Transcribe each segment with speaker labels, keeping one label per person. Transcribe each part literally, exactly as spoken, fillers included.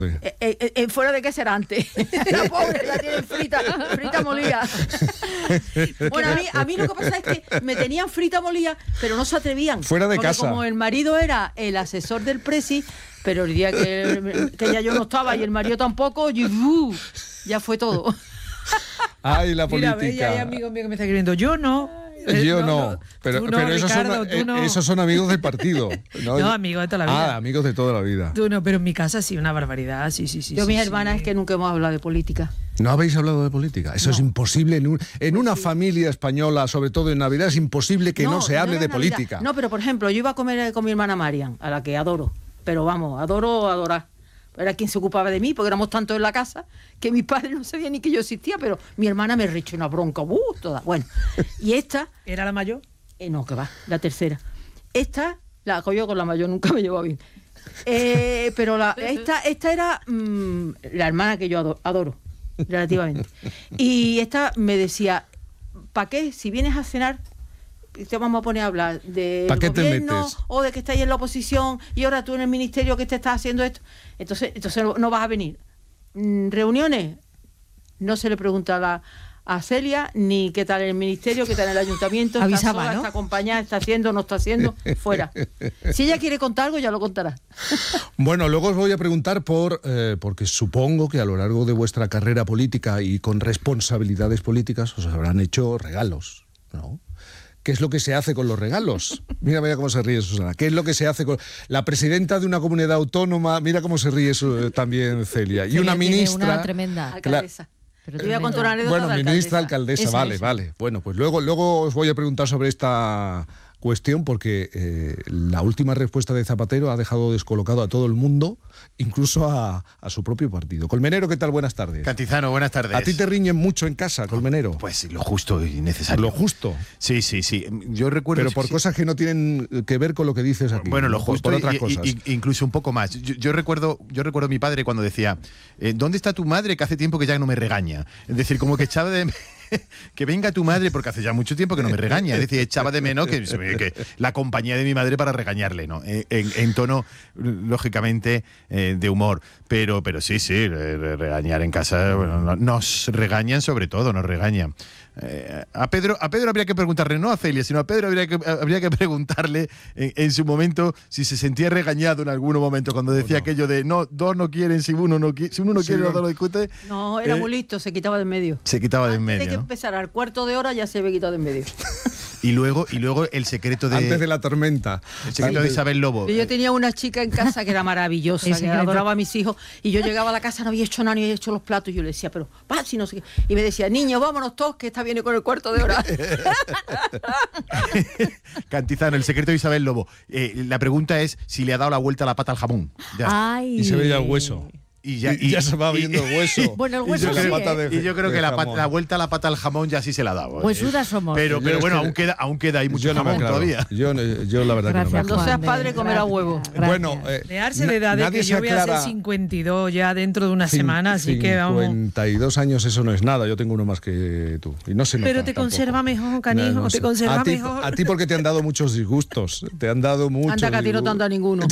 Speaker 1: Eh, eh, eh, fuera de qué será antes. La pobre la tienen frita, frita molida. Bueno, a mí, a mí lo que pasa es que me tenían frita molida, pero no se atrevían.
Speaker 2: Fuera de
Speaker 1: porque
Speaker 2: casa.
Speaker 1: Como el marido era el asesor del presi, pero el día que, que ya yo no estaba y el marido tampoco, y, uh, ya fue todo.
Speaker 2: Ay, la política.
Speaker 3: Mira, ya hay amigos míos que me están escribiendo, yo no.
Speaker 2: Yo no, no, pero,
Speaker 3: no,
Speaker 2: pero esos,
Speaker 3: Ricardo,
Speaker 2: son,
Speaker 3: no.
Speaker 2: esos son amigos del partido.
Speaker 3: No, no, amigos de toda la vida.
Speaker 2: Ah, amigos de toda la vida.
Speaker 3: Tú no, pero en mi casa sí, una barbaridad, sí, sí, sí.
Speaker 1: Yo,
Speaker 3: sí,
Speaker 1: mis
Speaker 3: sí.
Speaker 1: hermanas, es que nunca hemos hablado de política.
Speaker 2: ¿No habéis hablado de política? Eso
Speaker 1: No.
Speaker 2: es imposible. En, un, en una
Speaker 1: sí.
Speaker 2: familia española, sobre todo en Navidad, es imposible que no, no se hable
Speaker 1: no
Speaker 2: de
Speaker 1: Navidad.
Speaker 2: política.
Speaker 1: No, pero por ejemplo, yo iba a comer con mi hermana Marian, a la que adoro. Pero vamos, adoro adorar. Era quien se ocupaba de mí, porque éramos tantos en la casa que mi padre no sabía ni que yo existía, pero mi hermana me rechó una bronca, uh, toda. Bueno, y esta...
Speaker 3: ¿Era la mayor?
Speaker 1: Eh, no, que va, la tercera. Esta, la cogió con la mayor, nunca me llevó bien. Eh, pero la, esta, esta era mmm, la hermana que yo adoro, adoro, relativamente. Y esta me decía, ¿para qué? Si vienes a cenar, te vamos a poner a hablar del gobierno o de que estáis en la oposición y ahora tú en el ministerio que te estás haciendo esto. Entonces, entonces no vas a venir. ¿Reuniones? No se le pregunta a la... a Celia, ni qué tal el ministerio, qué tal el ayuntamiento,
Speaker 3: avisaba,
Speaker 1: está sola,
Speaker 3: ¿no?
Speaker 1: está acompañada, está haciendo, no está haciendo, fuera. Si ella quiere contar algo, ya lo contará.
Speaker 2: Bueno, luego os voy a preguntar por, eh, porque supongo que a lo largo de vuestra carrera política y con responsabilidades políticas os habrán hecho regalos, ¿no? ¿Qué es lo que se hace con los regalos? Mira, mira cómo se ríe Susana. ¿Qué es lo que se hace con la presidenta de una comunidad autónoma? Mira cómo se ríe su, también Celia. Y
Speaker 4: Celia
Speaker 2: una ministra...
Speaker 4: Tiene una tremenda
Speaker 1: Alcaldesa.
Speaker 4: Pero
Speaker 1: Te voy a contar una anécdota.
Speaker 2: Bueno,
Speaker 1: de
Speaker 2: ministra, alcaldesa,
Speaker 1: esa,
Speaker 2: vale,
Speaker 1: esa.
Speaker 2: vale. Bueno, pues luego, luego os voy a preguntar sobre esta cuestión porque eh, la última respuesta de Zapatero ha dejado descolocado a todo el mundo, incluso a, a su propio partido. Colmenero, ¿qué tal? Buenas tardes.
Speaker 5: Cantizano, buenas tardes.
Speaker 2: ¿A ti te riñen mucho en casa, Colmenero?
Speaker 5: Pues lo justo y necesario.
Speaker 2: Lo justo.
Speaker 5: Sí, sí, sí. Yo recuerdo...
Speaker 2: Pero por
Speaker 5: sí,
Speaker 2: cosas que no tienen que ver con lo que dices aquí.
Speaker 5: Bueno, lo
Speaker 2: por,
Speaker 5: justo
Speaker 2: por otras
Speaker 5: y,
Speaker 2: cosas.
Speaker 5: y, y, incluso un poco más. Yo, yo recuerdo yo recuerdo a mi padre cuando decía, eh, ¿dónde está tu madre que hace tiempo que ya no me regaña? Es decir, como que echaba de... que venga tu madre porque hace ya mucho tiempo que no me regaña. Es decir, echaba de menos que, que la compañía de mi madre para regañarle, ¿no? En, en tono, lógicamente, eh, de humor. Pero, pero sí, sí, regañar en casa, bueno, nos regañan sobre todo, nos regañan. Eh, a Pedro a Pedro habría que preguntarle, no a Celia, sino a Pedro habría que, habría que preguntarle en, en su momento si se sentía regañado en algún momento cuando decía no. aquello de no, dos no quieren, si uno no quiere, si uno no sí, quiere, los dos lo discute.
Speaker 1: No, era
Speaker 5: eh,
Speaker 1: muy listo, se quitaba de en medio.
Speaker 5: Se quitaba de en medio.
Speaker 1: Antes de que empezara al cuarto de hora ya se había quitado de en medio.
Speaker 5: Y luego, y luego el secreto de...
Speaker 2: Antes de la tormenta.
Speaker 5: El secreto Antes. de Isabel Lobo.
Speaker 1: Yo tenía una chica en casa que era maravillosa, que adoraba a mis hijos, y yo llegaba a la casa, no había hecho nada, ni había hecho los platos, y yo le decía, pero, pa, si no sé qué. Y me decía, niño, vámonos todos, que esta viene con el cuarto de hora.
Speaker 5: Cantizano, el secreto de Isabel Lobo. Eh, la pregunta es si le ha dado la vuelta a la pata al jamón.
Speaker 4: Ya. Ay.
Speaker 2: Y se veía el hueso.
Speaker 5: Y ya,
Speaker 2: y, y ya se va viendo el hueso.
Speaker 4: Bueno, el hueso
Speaker 5: y yo,
Speaker 4: sí,
Speaker 5: creo,
Speaker 4: ¿eh?
Speaker 5: y yo creo que la, pata, la vuelta a la pata al jamón ya sí se la ha dado.
Speaker 4: Huesudas somos.
Speaker 5: Pero, pero bueno,
Speaker 2: que,
Speaker 5: aún queda, aún queda ahí mucho
Speaker 2: yo no
Speaker 5: jamón
Speaker 2: claro.
Speaker 5: todavía.
Speaker 2: Yo, yo la verdad
Speaker 4: Gracias,
Speaker 2: que no me
Speaker 1: Cuando seas padre, comerá huevo.
Speaker 2: Bueno, eh,
Speaker 3: Dejarse de edad de que yo voy a ser cincuenta y dos ya dentro de una
Speaker 2: Cin-
Speaker 3: semana, así que vamos.
Speaker 2: cincuenta y dos años, eso no es nada. Yo tengo uno más que tú. Y no se nota
Speaker 3: Pero te
Speaker 2: tampoco.
Speaker 3: conserva mejor, canijo,
Speaker 2: No, no
Speaker 3: te
Speaker 2: sé.
Speaker 3: conserva
Speaker 2: a ti,
Speaker 3: mejor.
Speaker 2: A ti porque te han dado muchos disgustos. Te han dado muchos
Speaker 1: Anda, que a ti no te han dado ninguno.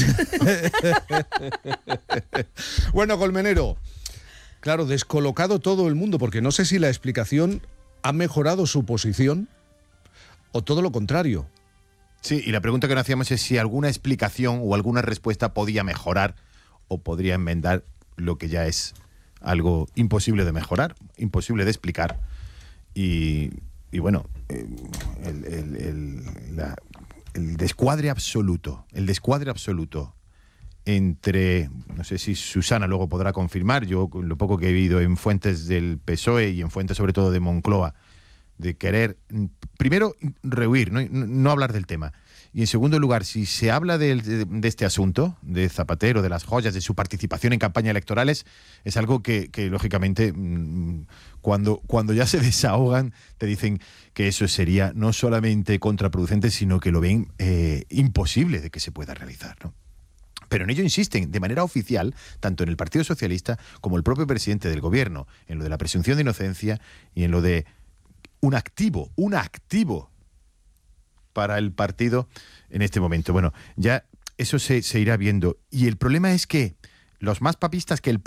Speaker 2: Bueno, Colmenero. Claro, descolocado todo el mundo, porque no sé si la explicación ha mejorado su posición o todo lo contrario.
Speaker 5: Sí, y la pregunta que nos hacíamos es si alguna explicación o alguna respuesta podía mejorar o podría enmendar lo que ya es algo imposible de mejorar, imposible de explicar. Y, y bueno, el, el, el, la, el descuadre absoluto, el descuadre absoluto entre, no sé si Susana luego podrá confirmar, yo lo poco que he vivido en fuentes del P S O E y en fuentes sobre todo de Moncloa, de querer, primero, rehuir, no, no hablar del tema. Y en segundo lugar, si se habla de, de, de este asunto, de Zapatero, de las joyas, de su participación en campañas electorales, es algo que, que lógicamente, cuando, cuando ya se desahogan, te dicen que eso sería no solamente contraproducente, sino que lo ven eh, imposible de que se pueda realizar, ¿no? Pero en ello insisten de manera oficial, tanto en el Partido Socialista como el propio presidente del Gobierno, en lo de la presunción de inocencia y en lo de un activo, un activo para el partido en este momento. Bueno, ya eso se, se irá viendo. Y el problema es que los más papistas que el